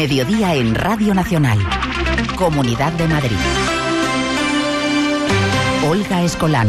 Mediodía en Radio Nacional. Comunidad de Madrid. Olga Escolano.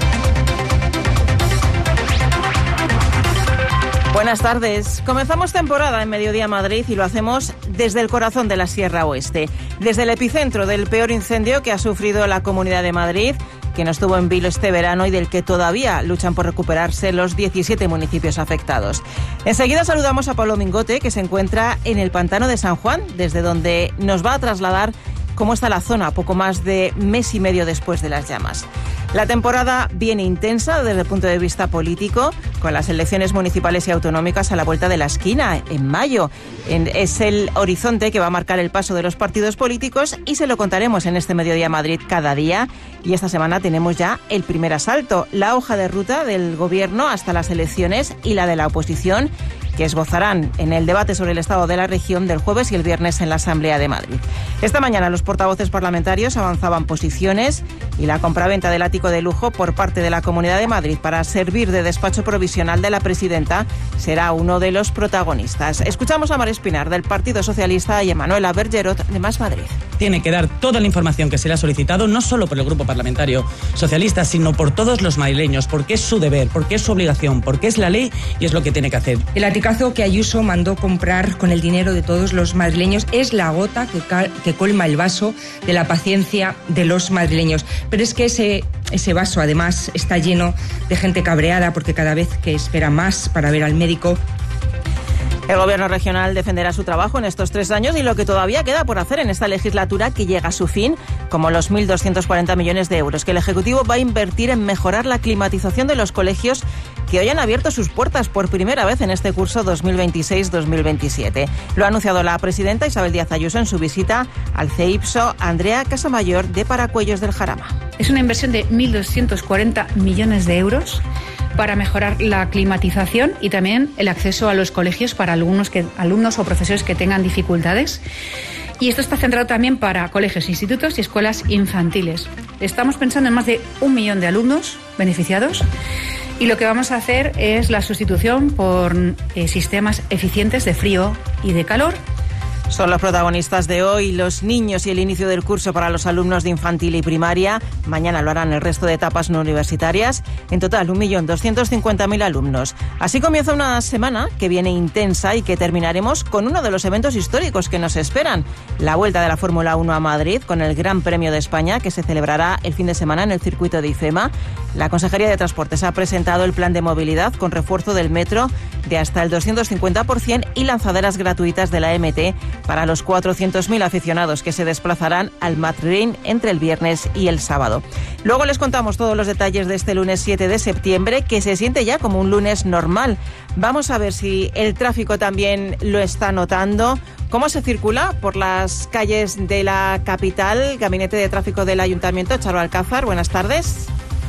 Buenas tardes. Comenzamos temporada en Mediodía Madrid y lo hacemos desde el corazón de la Sierra Oeste, desde el epicentro del peor incendio que ha sufrido la Comunidad de Madrid, que nos tuvo en vilo este verano y del que todavía luchan por recuperarse los 17 municipios afectados. Enseguida saludamos a Pablo Mingote, que se encuentra en el Pantano de San Juan, desde donde nos va a trasladar cómo está la zona poco más de mes y medio después de las llamas. La temporada viene intensa desde el punto de vista político, con las elecciones municipales y autonómicas a la vuelta de la esquina, en mayo. Es el horizonte que va a marcar el paso de los partidos políticos y se lo contaremos en este Mediodía Madrid cada día. Y esta semana tenemos ya el primer asalto, la hoja de ruta del Gobierno hasta las elecciones y la de la oposición, que esbozarán en el debate sobre el estado de la región del jueves y el viernes en la Asamblea de Madrid. Esta mañana los portavoces parlamentarios avanzaban posiciones y la compraventa del ático de lujo por parte de la Comunidad de Madrid para servir de despacho provisional de la presidenta será uno de los protagonistas. Escuchamos a Mar Espinar del Partido Socialista y a Manuela Bergerot de Más Madrid. Tiene que dar toda la información que se le ha solicitado, no solo por el Grupo Parlamentario Socialista, sino por todos los madrileños, porque es su deber, porque es su obligación, porque es la ley y es lo que tiene que hacer. El aticazo que Ayuso mandó comprar con el dinero de todos los madrileños es la gota que colma el vaso de la paciencia de los madrileños. Pero es que ese vaso además está lleno de gente cabreada porque cada vez que espera más para ver al médico. El Gobierno regional defenderá su trabajo en estos 3 años y lo que todavía queda por hacer en esta legislatura que llega a su fin, como los 1.240 millones de euros que el Ejecutivo va a invertir en mejorar la climatización de los colegios que hoy han abierto sus puertas por primera vez en este curso 2026-2027. Lo ha anunciado la presidenta Isabel Díaz Ayuso en su visita al CEIPSO Andrea Casamayor de Paracuellos del Jarama. Es una inversión de 1.240 millones de euros para mejorar la climatización y también el acceso a los colegios para alumnos o profesores que tengan dificultades. Y esto está centrado también para colegios, institutos y escuelas infantiles. Estamos pensando en más de 1 millón de alumnos beneficiados y lo que vamos a hacer es la sustitución por sistemas eficientes de frío y de calor. Son los protagonistas de hoy, los niños y el inicio del curso para los alumnos de infantil y primaria. Mañana lo harán el resto de etapas no universitarias. En total, 1.250.000 alumnos. Así comienza una semana que viene intensa y que terminaremos con uno de los eventos históricos que nos esperan. La vuelta de la Fórmula 1 a Madrid con el Gran Premio de España que se celebrará el fin de semana en el circuito de IFEMA. La Consejería de Transportes ha presentado el plan de movilidad con refuerzo del metro de hasta el 250% y lanzaderas gratuitas de la MT para los 400.000 aficionados que se desplazarán al Madrid entre el viernes y el sábado. Luego les contamos todos los detalles de este lunes 7 de septiembre, que se siente ya como un lunes normal. Vamos a ver si el tráfico también lo está notando. ¿Cómo se circula por las calles de la capital? Gabinete de Tráfico del Ayuntamiento, Charo Alcázar, buenas tardes.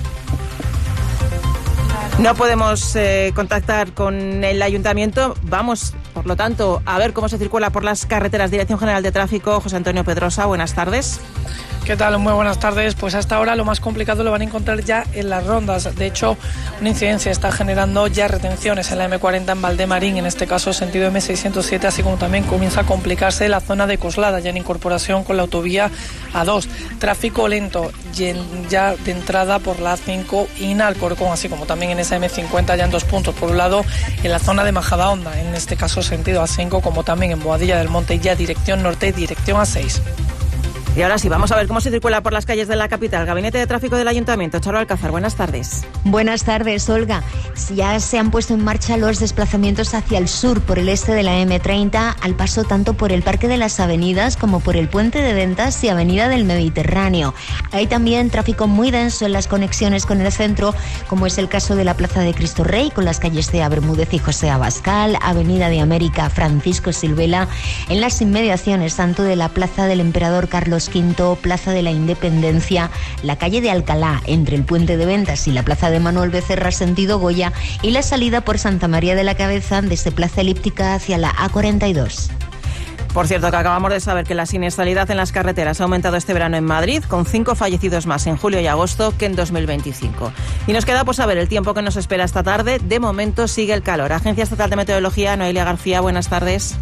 No podemos contactar con el ayuntamiento. Vamos, por lo tanto, a ver cómo se circula por las carreteras. Dirección General de Tráfico, José Antonio Pedrosa, buenas tardes. ¿Qué tal? Muy buenas tardes. Pues hasta ahora lo más complicado lo van a encontrar ya en las rondas. De hecho, una incidencia está generando ya retenciones en la M40 en Valdemarín, en este caso sentido M607, así como también comienza a complicarse la zona de Coslada, ya en incorporación con la autovía A2. Tráfico lento ya de entrada por la A5 y en Alcorcón, así como también en esa M50 ya en 2 puntos. Por un lado, en la zona de Majadahonda, en este caso sentido A5, como también en Boadilla del Monte, ya dirección norte, dirección A6. Y ahora sí, vamos a ver cómo se circula por las calles de la capital. Gabinete de Tráfico del Ayuntamiento, Charo Alcázar, buenas tardes. Buenas tardes, Olga. Ya se han puesto en marcha los desplazamientos hacia el sur por el este de la M30, al paso tanto por el Parque de las Avenidas como por el Puente de Ventas y Avenida del Mediterráneo. Hay también tráfico muy denso en las conexiones con el centro, como es el caso de la Plaza de Cristo Rey, con las calles de Bermúdez y José Abascal, Avenida de América, Francisco Silvela, en las inmediaciones tanto de la Plaza del Emperador Carlos V, Plaza de la Independencia, la calle de Alcalá entre el Puente de Ventas y la Plaza de Manuel Becerra sentido Goya y la salida por Santa María de la Cabeza desde Plaza Elíptica hacia la A42. Por cierto, que acabamos de saber que la siniestralidad en las carreteras ha aumentado este verano en Madrid, con 5 fallecidos más en julio y agosto que en 2025. Y nos queda por saber el tiempo que nos espera esta tarde. De momento sigue el calor. Agencia Estatal de Meteorología, Noelia García, buenas tardes.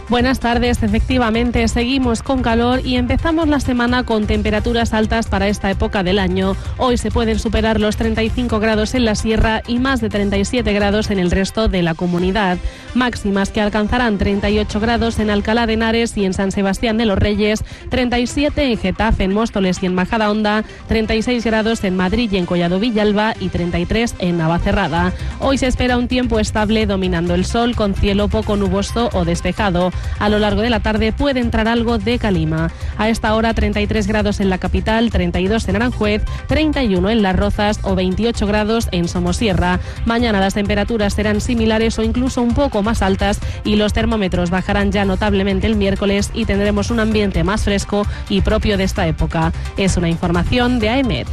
Buenas tardes, efectivamente seguimos con calor y empezamos la semana con temperaturas altas para esta época del año. Hoy se pueden superar los 35 grados en la sierra y más de 37 grados en el resto de la comunidad. Máximas que alcanzarán 38 grados en Alcalá de Henares y en San Sebastián de los Reyes, 37 en Getafe, en Móstoles y en Majadahonda, 36 grados en Madrid y en Collado Villalba y 33 en Navacerrada. Hoy se espera un tiempo estable dominando el sol con cielo poco nuboso o despejado. A lo largo de la tarde puede entrar algo de calima. A esta hora 33 grados en la capital, 32 en Aranjuez, 31 en Las Rozas o 28 grados en Somosierra. Mañana las temperaturas serán similares o incluso un poco más altas y los termómetros bajarán ya notablemente el miércoles y tendremos un ambiente más fresco y propio de esta época. Es una información de AEMET.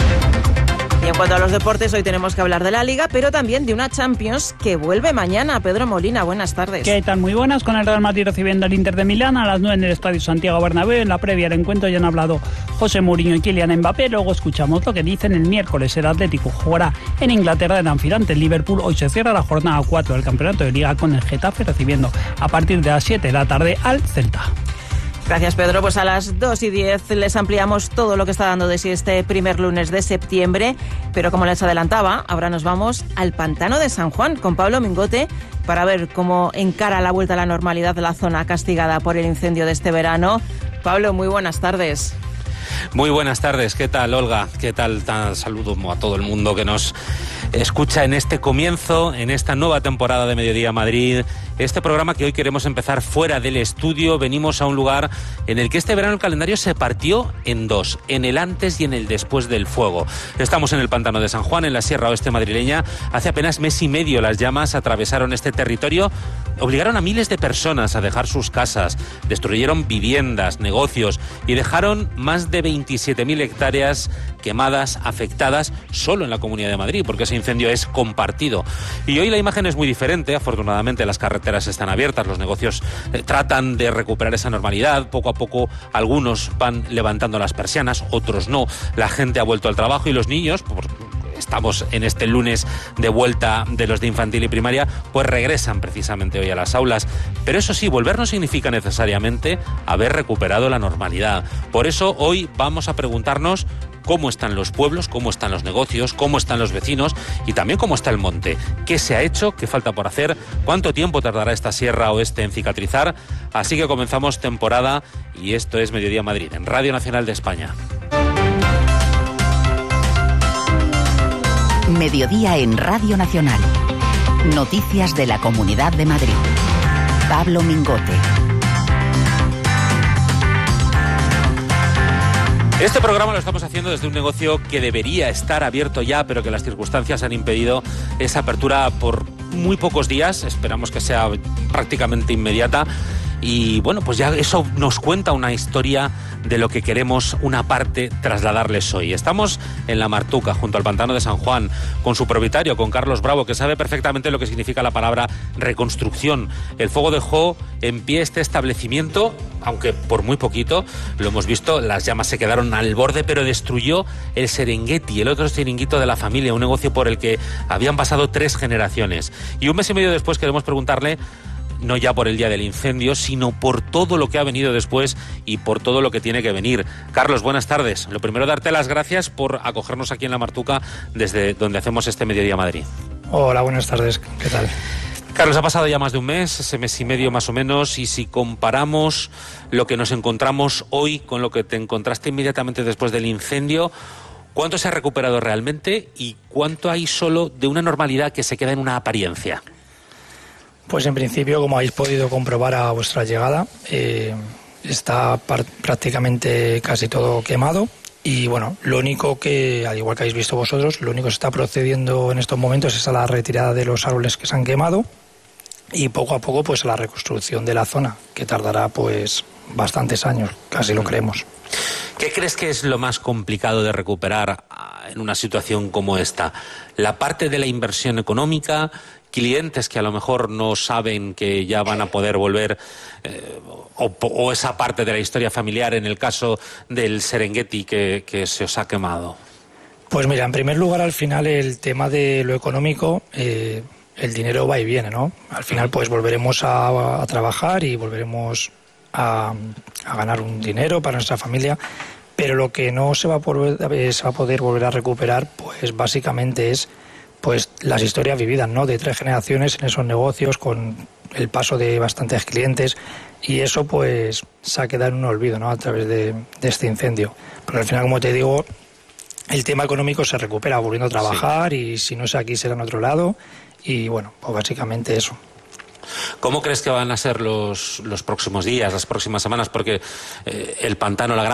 Y en cuanto a los deportes, hoy tenemos que hablar de la Liga, pero también de una Champions que vuelve mañana. Pedro Molina, buenas tardes. ¿Qué tal? Muy buenas, con el Real Madrid recibiendo al Inter de Milán a las 9 en el Estadio Santiago Bernabéu. En la previa del encuentro ya han hablado José Mourinho y Kylian Mbappé. Luego escuchamos lo que dicen el miércoles. El Atlético jugará en Inglaterra en Anfield el Liverpool. Hoy se cierra la jornada 4 del Campeonato de Liga con el Getafe recibiendo a partir de las 7 de la tarde al Celta. Gracias, Pedro. Pues a las 2:10 les ampliamos todo lo que está dando de sí este primer lunes de septiembre. Pero como les adelantaba, ahora nos vamos al Pantano de San Juan con Pablo Mingote para ver cómo encara la vuelta a la normalidad de la zona castigada por el incendio de este verano. Pablo, muy buenas tardes. Muy buenas tardes. ¿Qué tal, Olga? ¿Qué tal? Saludo a todo el mundo que nos escucha en este comienzo, en esta nueva temporada de Mediodía Madrid. Este programa que hoy queremos empezar fuera del estudio. Venimos a un lugar en el que este verano el calendario se partió en dos, en el antes y en el después del fuego. Estamos en el Pantano de San Juan, en la Sierra Oeste madrileña. Hace apenas mes y medio las llamas atravesaron este territorio, obligaron a miles de personas a dejar sus casas, destruyeron viviendas, negocios y dejaron más de 27.000 hectáreas quemadas, afectadas solo en la Comunidad de Madrid, porque ese incendio es compartido. Y hoy la imagen es muy diferente. Afortunadamente las carreteras están abiertas, los negocios tratan de recuperar esa normalidad. Poco a poco algunos van levantando las persianas, otros no. La gente ha vuelto al trabajo y los niños, estamos en este lunes de vuelta de los de infantil y primaria, pues regresan precisamente hoy a las aulas. Pero eso sí, volver no significa necesariamente haber recuperado la normalidad. Por eso hoy vamos a preguntarnos cómo están los pueblos, cómo están los negocios, cómo están los vecinos y también cómo está el monte. ¿Qué se ha hecho? ¿Qué falta por hacer? ¿Cuánto tiempo tardará esta Sierra Oeste en cicatrizar? Así que comenzamos temporada y esto es Mediodía Madrid, en Radio Nacional de España. Mediodía en Radio Nacional. Noticias de la Comunidad de Madrid. Pablo Mingote. Este programa lo estamos haciendo desde un negocio que debería estar abierto ya, pero que las circunstancias han impedido esa apertura por muy pocos días. Esperamos que sea prácticamente inmediata. Y bueno, pues ya eso nos cuenta una historia de lo que queremos, una parte, trasladarles hoy. Estamos en La Martuca, junto al Pantano de San Juan, con su propietario, con Carlos Bravo, que sabe perfectamente lo que significa la palabra reconstrucción. El fuego dejó en pie este establecimiento, aunque por muy poquito, lo hemos visto, las llamas se quedaron al borde, pero destruyó el Serengeti, el otro chiringuito de la familia, un negocio por el que habían pasado 3 generaciones. Y un mes y medio después queremos preguntarle, no ya por el día del incendio, sino por todo lo que ha venido después y por todo lo que tiene que venir. Carlos, buenas tardes. Lo primero, darte las gracias por acogernos aquí en La Martuca, desde donde hacemos este Mediodía Madrid. Hola, buenas tardes. ¿Qué tal? Carlos, ha pasado ya más de un mes, ese mes y medio más o menos, y si comparamos lo que nos encontramos hoy con lo que te encontraste inmediatamente después del incendio, ¿cuánto se ha recuperado realmente y cuánto hay solo de una normalidad que se queda en una apariencia? Pues en principio, como habéis podido comprobar a vuestra llegada, está prácticamente casi todo quemado. Y bueno, lo único que, al igual que habéis visto vosotros, lo único que se está procediendo en estos momentos es a la retirada de los árboles que se han quemado y poco a poco pues a la reconstrucción de la zona, que tardará pues bastantes años, casi lo creemos. ¿Qué crees que es lo más complicado de recuperar en una situación como esta? ¿La parte de la inversión económica? ¿Clientes que a lo mejor no saben que ya van a poder volver? O esa parte de la historia familiar en el caso del Serengeti que se os ha quemado. Pues mira, en primer lugar, al final el tema de lo económico el dinero va y viene, ¿no? Al final pues volveremos a trabajar y volveremos a ganar un dinero para nuestra familia, pero lo que no se va a poder volver a recuperar, pues básicamente es pues las historias vividas, ¿no? De 3 generaciones en esos negocios, con el paso de bastantes clientes, y eso pues se ha quedado en un olvido, ¿no? A través de este incendio. Pero al final, como te digo, el tema económico se recupera volviendo a trabajar, y si no es aquí será en otro lado, y bueno, pues básicamente eso. ¿Cómo crees que van a ser los próximos días, las próximas semanas? Porque el pantano, la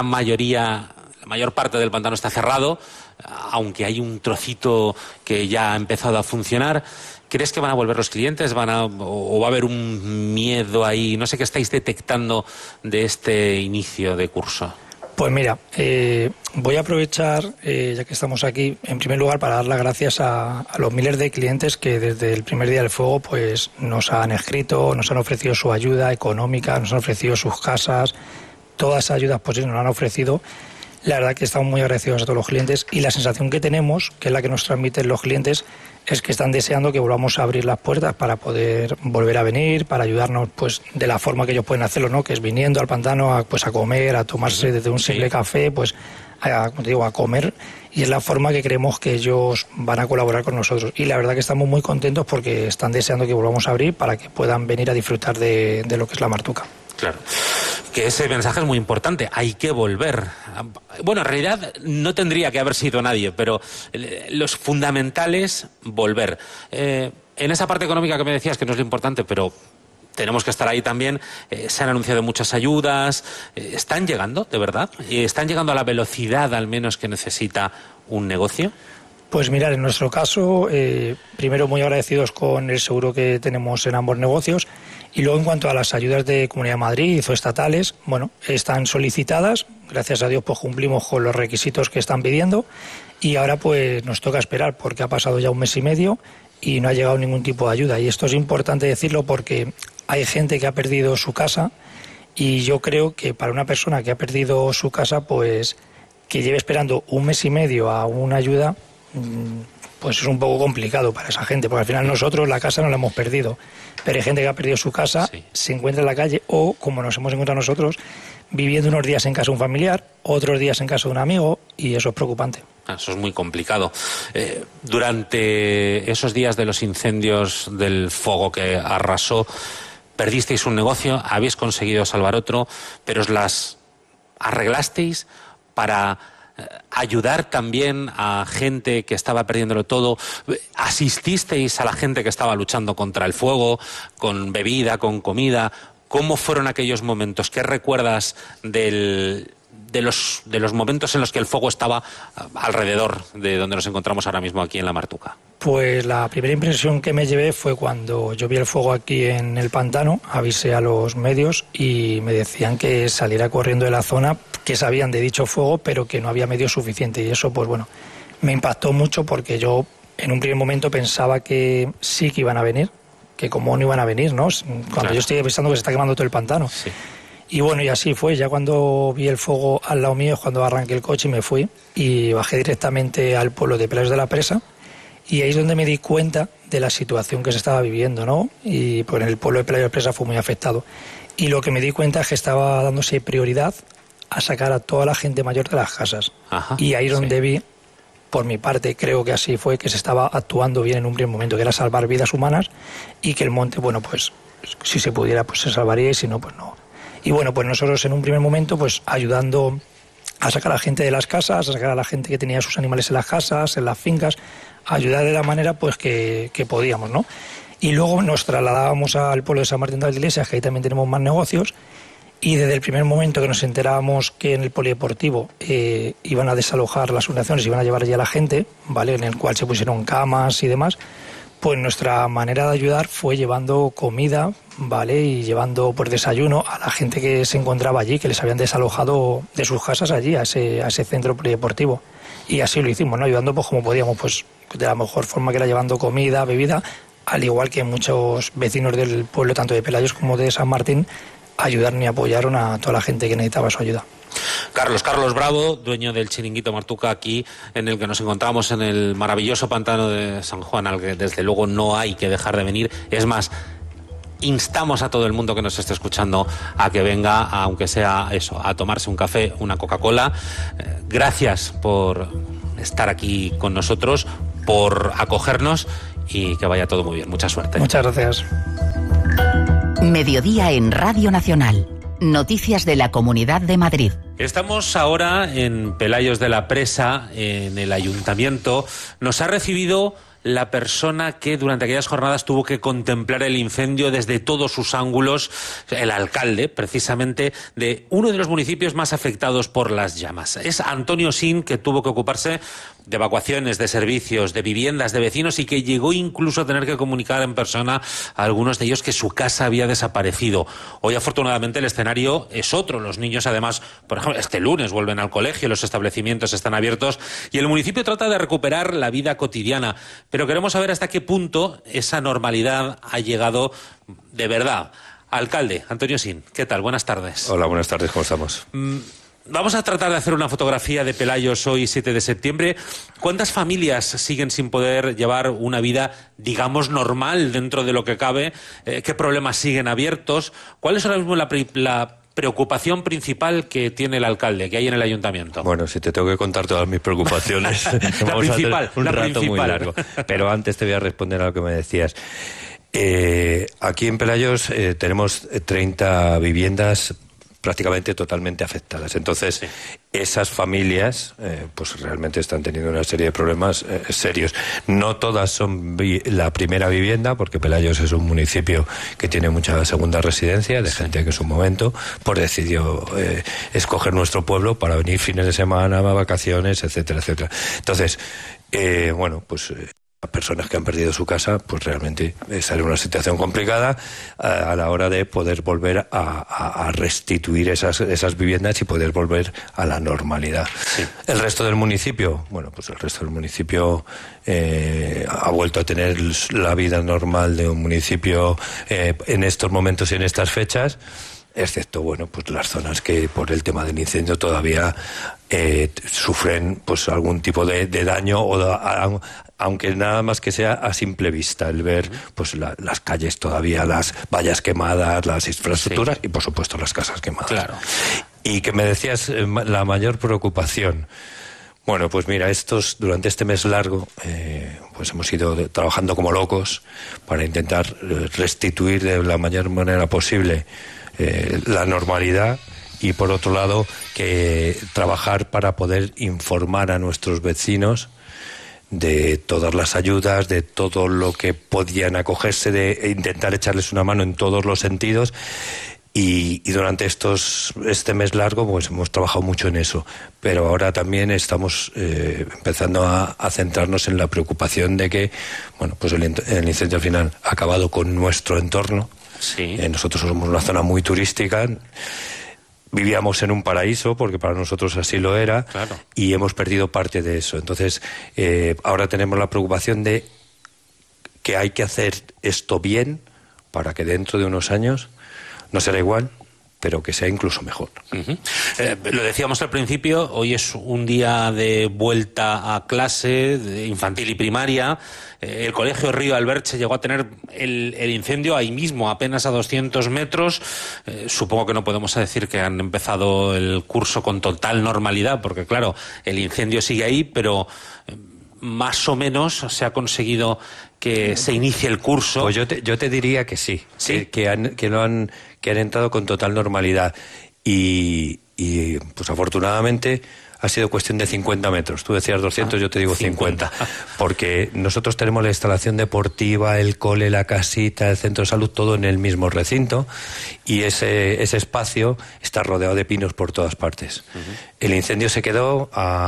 mayor parte del pantano está cerrado, aunque hay un trocito que ya ha empezado a funcionar. ¿Crees que van a volver los clientes? ¿O va a haber un miedo ahí? No sé qué estáis detectando de este inicio de curso. Pues mira, voy a aprovechar, ya que estamos aquí, en primer lugar para dar las gracias a los miles de clientes que desde el primer día del fuego pues nos han escrito, nos han ofrecido su ayuda económica, nos han ofrecido sus casas, todas esas ayudas posibles nos las han ofrecido. La verdad que estamos muy agradecidos a todos los clientes, y la sensación que tenemos, que es la que nos transmiten los clientes, es que están deseando que volvamos a abrir las puertas para poder volver a venir, para ayudarnos pues de la forma que ellos pueden hacerlo, ¿no? Que es viniendo al pantano a comer, a tomarse desde un simple café, pues como te digo, a comer, y es la forma que creemos que ellos van a colaborar con nosotros. Y la verdad que estamos muy contentos porque están deseando que volvamos a abrir para que puedan venir a disfrutar de lo que es la Martuca. Claro, que ese mensaje es muy importante, hay que volver. Bueno, en realidad no tendría que haber sido nadie, pero los fundamentales, volver. En esa parte económica que me decías, que no es lo importante, pero tenemos que estar ahí también, se han anunciado muchas ayudas, ¿están llegando, de verdad? ¿Están llegando a la velocidad al menos que necesita un negocio? Pues mirad, en nuestro caso, primero muy agradecidos con el seguro que tenemos en ambos negocios, y luego en cuanto a las ayudas de Comunidad de Madrid o estatales, bueno, están solicitadas, gracias a Dios pues cumplimos con los requisitos que están pidiendo, y ahora pues nos toca esperar porque ha pasado ya 1 mes y medio y no ha llegado ningún tipo de ayuda. Y esto es importante decirlo porque hay gente que ha perdido su casa, y yo creo que para una persona que ha perdido su casa, pues que lleve esperando 1 mes y medio a una ayuda, pues es un poco complicado para esa gente, porque al final nosotros la casa no la hemos perdido, pero hay gente que ha perdido su casa, se encuentra en la calle, o como nos hemos encontrado nosotros, viviendo unos días en casa de un familiar, otros días en casa de un amigo, y eso es preocupante. Eso es muy complicado. Durante esos días de los incendios, del fuego que arrasó, perdisteis un negocio, habéis conseguido salvar otro, pero os las arreglasteis para ayudar también a gente que estaba perdiéndolo todo. ¿Asististeis a la gente que estaba luchando contra el fuego, con bebida, con comida? ¿Cómo fueron aquellos momentos? ¿Qué recuerdas de los momentos en los que el fuego estaba alrededor de donde nos encontramos ahora mismo aquí en la Martuca? Pues la primera impresión que me llevé fue cuando yo vi el fuego aquí en el pantano, avisé a los medios y me decían que saliera corriendo de la zona, que sabían de dicho fuego, pero que no había medios suficientes, y eso pues bueno, me impactó mucho porque yo en un primer momento pensaba que sí que iban a venir, que como no iban a venir, ¿no? Cuando claro, yo estoy pensando que se está quemando todo el pantano. Sí. Y bueno, y así fue. Ya cuando vi el fuego al lado mío es cuando arranqué el coche y me fui. Y bajé directamente al pueblo de Pelayos de la Presa. Y ahí es donde me di cuenta de la situación que se estaba viviendo, ¿no? Y pues en el pueblo de Pelayos de la Presa fue muy afectado. Y lo que me di cuenta es que estaba dándose prioridad a sacar a toda la gente mayor de las casas. Ajá, y ahí es donde vi, por mi parte, creo que así fue, que se estaba actuando bien en un primer momento, que era salvar vidas humanas, y que el monte, bueno, pues si se pudiera, pues se salvaría, y si no, pues no. Y bueno, pues nosotros en un primer momento, pues ayudando a sacar a la gente de las casas, a sacar a la gente que tenía sus animales en las casas, en las fincas, a ayudar de la manera pues que podíamos, ¿no? Y luego nos trasladábamos al pueblo de San Martín de las Iglesias, que ahí también tenemos más negocios, y desde el primer momento que nos enterábamos que en el polideportivo iban a desalojar las fundaciones, iban a llevar allí a la gente, ¿vale?, en el cual se pusieron camas y demás, pues nuestra manera de ayudar fue llevando comida, ¿vale?, y llevando por desayuno a la gente que se encontraba allí, que les habían desalojado de sus casas allí, a ese centro polideportivo. Y así lo hicimos, ¿no?, ayudando pues como podíamos, pues de la mejor forma, que era llevando comida, bebida, al igual que muchos vecinos del pueblo, tanto de Pelayos como de San Martín, ayudaron y apoyaron a toda la gente que necesitaba su ayuda. Carlos Bravo, dueño del Chiringuito Martuca, aquí en el que nos encontramos en el maravilloso pantano de San Juan, al que desde luego no hay que dejar de venir. Es más, instamos a todo el mundo que nos esté escuchando a que venga, aunque sea eso, a tomarse un café, una Coca-Cola. Gracias por estar aquí con nosotros, por acogernos y que vaya todo muy bien. Mucha suerte. Muchas gracias. Mediodía en Radio Nacional. Noticias de la Comunidad de Madrid. Estamos ahora en Pelayos de la Presa, en el Ayuntamiento. Nos ha recibido la persona que durante aquellas jornadas tuvo que contemplar el incendio desde todos sus ángulos, el alcalde, precisamente, de uno de los municipios más afectados por las llamas. Es Antonio Sin, que tuvo que ocuparse de evacuaciones, de servicios, de viviendas, de vecinos, y que llegó incluso a tener que comunicar en persona a algunos de ellos que su casa había desaparecido. Hoy, afortunadamente, el escenario es otro. Los niños, además, por ejemplo, este lunes vuelven al colegio, los establecimientos están abiertos y el municipio trata de recuperar la vida cotidiana. Pero queremos saber hasta qué punto esa normalidad ha llegado de verdad. Alcalde, Antonio Sin, ¿qué tal? Buenas tardes. Hola, buenas tardes, ¿cómo estamos? Vamos a tratar de hacer una fotografía de Pelayos hoy, 7 de septiembre. ¿Cuántas familias siguen sin poder llevar una vida, digamos, normal dentro de lo que cabe? ¿Qué problemas siguen abiertos? ¿Cuál es ahora mismo la preocupación principal que tiene el alcalde, que hay en el ayuntamiento? Bueno, si te tengo que contar todas mis preocupaciones, vamos a hacer un rato muy largo. Pero antes te voy a responder a lo que me decías. Aquí en Pelayos tenemos 30 viviendas prácticamente totalmente afectadas. Entonces, sí, esas familias pues realmente están teniendo una serie de problemas serios. No todas son la primera vivienda, porque Pelayos es un municipio que tiene mucha segunda residencia de gente que en su momento pues decidió escoger nuestro pueblo para venir fines de semana, vacaciones, etcétera, etcétera. Entonces, bueno, pues personas que han perdido su casa, pues realmente sale una situación complicada a la hora de poder volver a restituir esas viviendas y poder volver a la normalidad. Sí. El resto del municipio, bueno, pues el resto del municipio ha vuelto a tener la vida normal de un municipio en estos momentos y en estas fechas, excepto, bueno, pues las zonas que por el tema del incendio todavía sufren pues algún tipo de daño, aunque nada más que sea a simple vista, el ver pues las calles todavía, las vallas quemadas, las infraestructuras, sí, y por supuesto las casas quemadas. Claro. Y que me decías la mayor preocupación. Bueno, pues mira, durante este mes largo pues hemos ido trabajando como locos para intentar restituir de la mayor manera posible la normalidad, y por otro lado que trabajar para poder informar a nuestros vecinos de todas las ayudas, de todo lo que podían acogerse, de intentar echarles una mano en todos los sentidos. Y durante este mes largo pues hemos trabajado mucho en eso, pero ahora también estamos empezando a centrarnos en la preocupación de que, bueno, pues el incendio al final ha acabado con nuestro entorno. Sí. Nosotros somos una zona muy turística, vivíamos en un paraíso, porque para nosotros así lo era, claro, y hemos perdido parte de eso. Entonces, ahora tenemos la preocupación de que hay que hacer esto bien para que dentro de unos años no será igual, pero que sea incluso mejor. Lo decíamos al principio, hoy es un día de vuelta a clase, de infantil y primaria. El colegio Río Alberche llegó a tener el incendio ahí mismo, apenas a 200 metros. Supongo que no podemos decir que han empezado el curso con total normalidad, porque claro, el incendio sigue ahí, pero más o menos se ha conseguido que se inicie el curso. Pues yo te diría que sí, ¿sí? Que han entrado con total normalidad y pues afortunadamente ha sido cuestión de 50 metros. Tú decías 200, yo te digo 50. Porque nosotros tenemos la instalación deportiva, el cole, la casita, el centro de salud, todo en el mismo recinto, y ese espacio está rodeado de pinos por todas partes. El incendio se quedó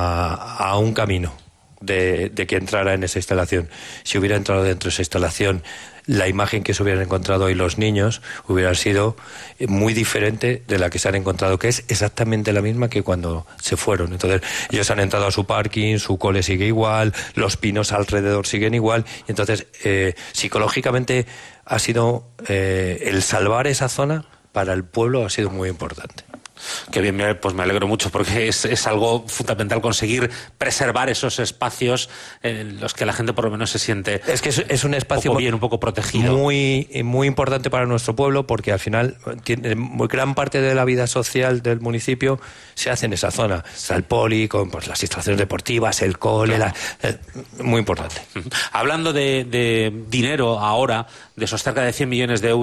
a un camino de que entrara en esa instalación. Si hubiera entrado dentro de esa instalación, la imagen que se hubieran encontrado hoy los niños hubiera sido muy diferente de la que se han encontrado, que es exactamente la misma que cuando se fueron. Entonces, ellos han entrado a su parking, su cole sigue igual, los pinos alrededor siguen igual, y entonces psicológicamente ha sido el salvar esa zona para el pueblo ha sido muy importante. Qué bien, pues me alegro mucho, porque es algo fundamental conseguir preservar esos espacios en los que la gente por lo menos se siente. Es que es un espacio un poco protegido. Muy importante para nuestro pueblo, porque al final gran parte de la vida social del municipio se hace en esa zona. Está el poli, con pues, las instalaciones deportivas, el cole, claro. Muy importante. Hablando de dinero ahora, de esos cerca de 100 millones de euros,